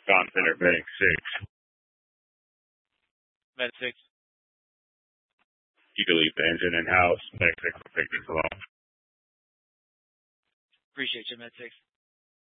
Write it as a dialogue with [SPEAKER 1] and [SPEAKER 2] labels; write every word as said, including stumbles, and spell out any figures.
[SPEAKER 1] consider Medic six.
[SPEAKER 2] Med six.
[SPEAKER 1] You can leave the engine in-house. Medic six will take this along.
[SPEAKER 2] Appreciate you, Med six.